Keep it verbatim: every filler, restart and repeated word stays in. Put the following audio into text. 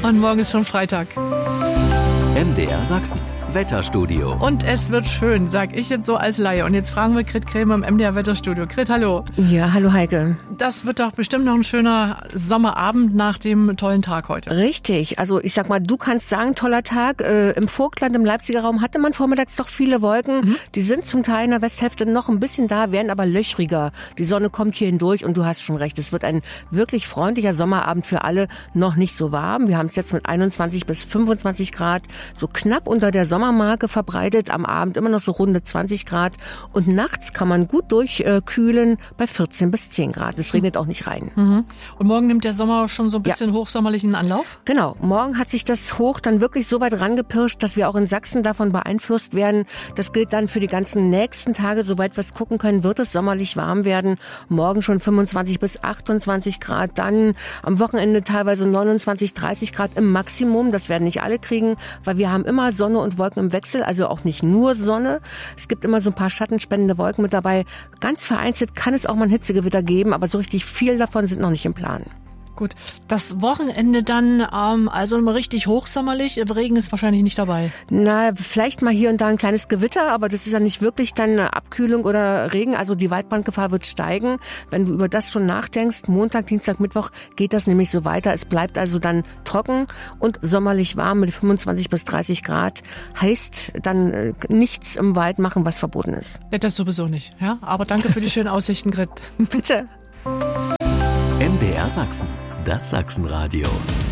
Und morgen ist schon Freitag. M D R Sachsen, Wetterstudio. Und es wird schön, sag ich jetzt so als Laie. Und jetzt fragen wir Grit Krämer im M D R Wetterstudio. Grit, hallo. Ja, hallo Heike. Das wird doch bestimmt noch ein schöner Sommerabend nach dem tollen Tag heute. Richtig, also ich sag mal, du kannst sagen, toller Tag. Äh, Im Vogtland, im Leipziger Raum hatte man vormittags doch viele Wolken. Mhm. Die sind zum Teil in der Westhälfte noch ein bisschen da, werden aber löchriger. Die Sonne kommt hier hindurch und du hast schon recht. Es wird ein wirklich freundlicher Sommerabend für alle. Noch nicht so warm. Wir haben es jetzt mit einundzwanzig bis fünfundzwanzig Grad so knapp unter der Sommermarke verbreitet. Am Abend immer noch so runde zwanzig Grad. Und nachts kann man gut durchkühlen äh, bei vierzehn bis zehn Grad. Es regnet auch nicht rein. Mhm. Und morgen nimmt der Sommer schon so ein bisschen ja. hochsommerlichen Anlauf? Genau. Morgen hat sich das Hoch dann wirklich so weit rangepirscht, dass wir auch in Sachsen davon beeinflusst werden. Das gilt dann für die ganzen nächsten Tage. Soweit wir es gucken können, wird es sommerlich warm werden. Morgen schon fünfundzwanzig bis achtundzwanzig Grad. Dann am Wochenende teilweise neunundzwanzig, dreißig Grad im Maximum. Das werden nicht alle kriegen, weil wir haben immer Sonne und Wolken im Wechsel. Also auch nicht nur Sonne. Es gibt immer so ein paar schattenspendende Wolken mit dabei. Ganz vereinzelt kann es auch mal ein Hitzegewitter geben, aber so richtig viel davon sind noch nicht im Plan. Gut, das Wochenende dann ähm, also mal richtig hochsommerlich. Regen ist wahrscheinlich nicht dabei. Na, vielleicht mal hier und da ein kleines Gewitter, aber das ist ja nicht wirklich dann eine Abkühlung oder Regen. Also die Waldbrandgefahr wird steigen. Wenn du über das schon nachdenkst, Montag, Dienstag, Mittwoch geht das nämlich so weiter. Es bleibt also dann trocken und sommerlich warm mit fünfundzwanzig bis dreißig Grad. Heißt dann äh, nichts im Wald machen, was verboten ist. Ja, das sowieso nicht. Ja, aber danke für die schönen Aussichten, Grit. Bitte. M D R Sachsen, das Sachsenradio.